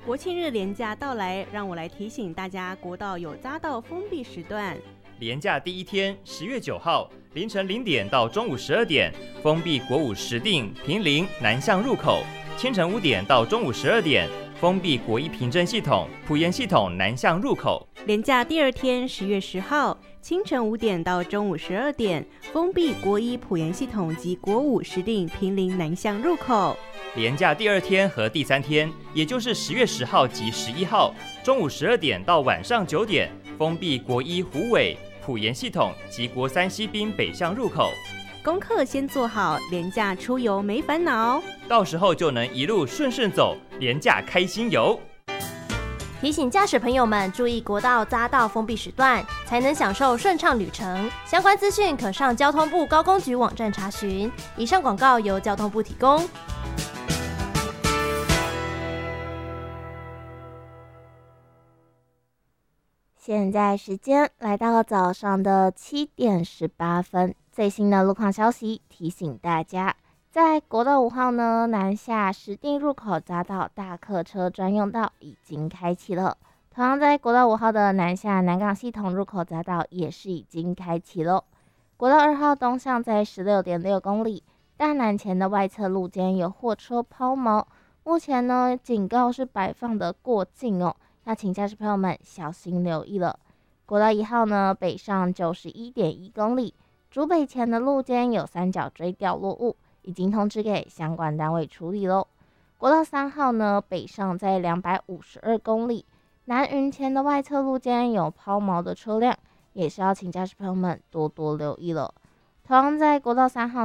国庆日连假到来，让我来提醒大家，国道有匝道封闭时段。 连假第一天，10月9号凌晨0点到中午12点，封闭国五石碇、坪林南向入口；清晨5点到中午12点，封闭国一平镇系统、埔盐系统南向入口。 连假第二天，10月10号清晨5点到中午12点，封闭国一埔盐系统及国五石碇、坪林南向入口。 连假第二天和第三天，也就是10月10号及11号，中午12点到晚上9点，封闭国一虎尾、埔盐系统及国三西滨北向入口。 功课先做好，连假出游没烦恼， 到时候就能一路顺顺走，连假开心游。 提醒驾驶朋友们注意国道匝道封闭时段，才能享受顺畅旅程。相关资讯可上交通部高工局网站查询。以上广告由交通部提供。 现在时间来到了早上的7点18分，最新的路况消息提醒大家，在国道5号呢，南下石碇入口匝道大客车专用道已经开启了。同样在国道5号的南下南港系统入口匝道也是已经开启了。国道2号东向在 16.6 公里，大南前的外侧路肩有货车抛锚，目前呢警告是摆放的过近哦，要请驾驶朋友们小心留意了。国道1号呢，北上 91.1 公里，竹北前的路肩有三角锥掉落物，已经通知给相关单位处理咯。国道3号呢，北上在252公里，南云前的外侧路肩有抛锚的车辆，也是要请驾驶朋友们多多留意了。同样在国道3号